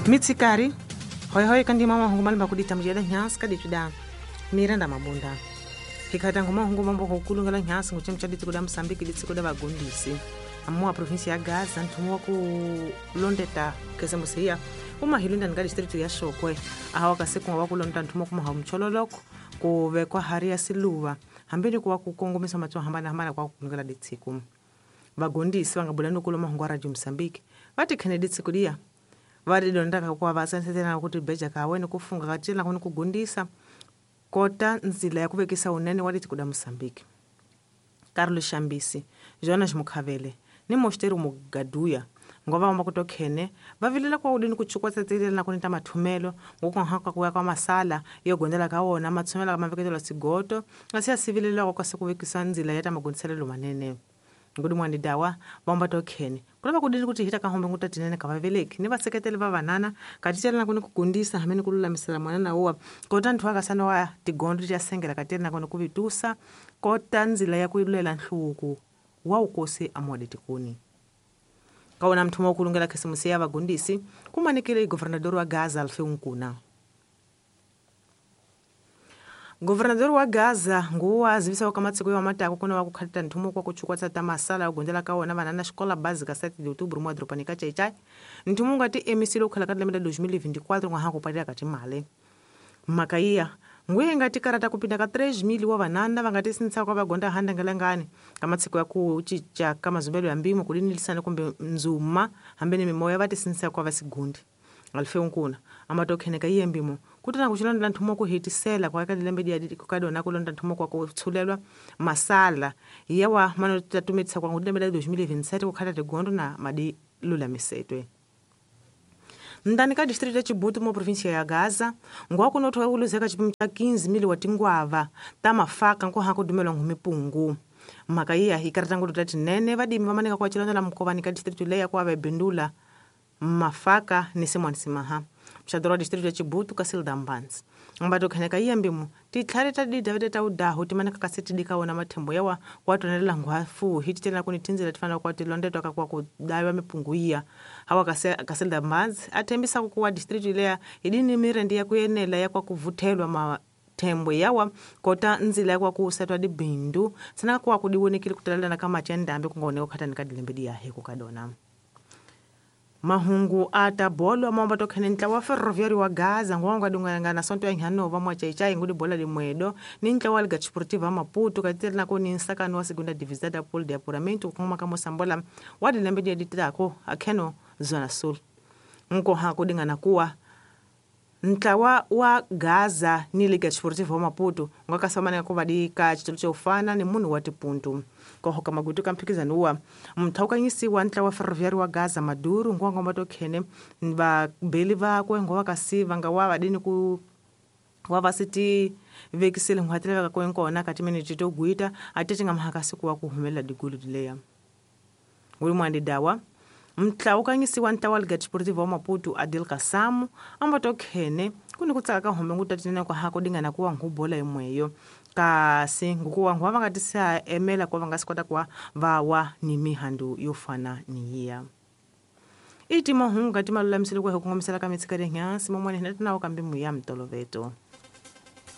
Mitsikari hoi kandi mama hungu malba kudita mjeda nyas kadi tuda miranda mabunda hikata ngoma hungu mambo kulungala nyas nguchemcha ditikuda Msambiki ditikuda bagundisi amwa provinsi ya Gaza ntumwa ku londeta kese musia uma hilunda ngadi district ya Shokwe ahawa kaseku wa kulonda ntumwa kuma hamchololoko kuve kwa hari ya siluva hambeni kwa kukongomesa macho hambana kwa kulungala ditsiku bagundisi bangabulana kuloma hungu radio Msambiki vati Kennedy tsikudia vadi ndaka kwa vasansetena kuti beja kaweni kufunga katila kuni kugundisa kota nzila ya kuvekisa unene waliti kuda Msambiki. Carlos Shambisi, Jonas Mukhavele, ni moshteru mugaduya. Ngova wamba kutokene, vavilila kwa udini kuchukua tsetile na kunita matumelo, ngukuhaka kwa masala, iyo gondela kaona, matumela kama veketela sigoto, asia sivilila kwa kuvekisa nzila yata magundisele lumanene. Ngudi mwandi dawa bomba tokene kulaba kudini kuti hita kahombe nguta tinene kavaveleki ni vaseketele vavanana katitela na kuni kugundisa hameni kulula misala mwana uwa kota nthu akasana wa tigondo tia sengela katela na kuni kuvitusa kota nzila ya kuilulela nhluku wa ukosi amwade tikuni kaona mtuma ukulungela kesimusi ya vagundisi kumanikile governador wa Gaza Alfe Unkuna. Governador wa Gaza nguwa zivisa wakamatsiko ya matako kuna wakukhalita nthumo kwa kuchukua tsata masala ugondela kaona vanana xikola básica 7 de outubro mwadropani kachaichai nthumo ngati emisilo ukhala kati lemeda 2024 ngwa hakupatia kati male makaiya nguye ngati karata kupinda ka 3,000 wa vanana vangati sinsa kwa vagonda handa ngelengani kamatsiko ya kuchicha kama zumbelo ya mbimo kulinilisana kumbe nzuma hambeni mimoya vati sinsa kwa vasigundi Alfe Unkuna amatokheneka iye mbimo kutana kuchilonda nthumo kuhitisela kwa kati lembe dia kukadona kulonda nthumo kwa kutsulelwa masala yawa mano tatumitsa kwa lembe 2027 kukhala tigondo na madi lula misetwe ndani ka district ya Chibutu mo provinsia ya Gaza ngwa kuno thwa kuluzeka chipimo cha 15,000 wa tingwava ta mafaka nko hakudumelwa ngumipungu makaiya hikarata nguto tati nene vadimi vamanika kwa chilonda la mkovani ka district leya kwa vabendula mafaka nisimwanisimaha mshadoro wa district ya Chibutu Kasilda Mbanzi ambato kheneka iye mbimu titlhare tadi davide taudaho timanaka kaseti dikaona mathembo yawa kwatonelela ngwafu hititela kuni tinzila tifana kwa tilondetwa kwa kudawa mipunguia hawa Kasilda Mbanzi atembisa kuwa district leya idini mirendi ya kuyenela ya kwa kuvuthelwa mathembo yawa kota nzila ya kwa kusatwa di bindu sana kwa kudiwonekile kutalalana kama chendambe kungaoneka khatani kadilembedi yahe kukadona mahungu ata bolo amamba tokhene ntla wa ferroviário wa Gaza ngwanga dungana sonto ya Nhanova mwachaichai ngudi bola limwedo ni ntla wa Liga Desportiva Maputo katela nako ni nsakano wa segunda divisão da Pool de Apuramento kuma kama sambola wadi lembe ya ditako akeno zona sul nko hakudingana kuwa ntla wa Gaza ni Liga Desportiva Maputo ngakasamana ko badika chitolo cha ufana ni munu wa tipuntu kohoka magutu kampikizana uwa mthawukanyisi wa ntla wa ferroviário wa Gaza Maduro ngwanga matokhene va beli vakwe ngwa vakasiva nga wa vadini ku wa vasiti vekisele ngwatela vakakwenkona kati minute to guita atete ngamhakasi kuwa kuhumelela digulu dileya nguli mwandi dawa mthawukanyisi wa ntla wa Liga Desportiva Maputo Adil Kasamu ambatokhene kuni kutsaka hombe ngutatinene kwa hakudingana kuwa ngubola imweyo kasi ngukuwa ngwa vangatisa emela kwa vangasikwata kwa vawa ni mihandu yofana niya iti mahungu kati malula misili kwa hukungomisela kamitsikari nyasi momwene hinatina wakambi muya mtoloveto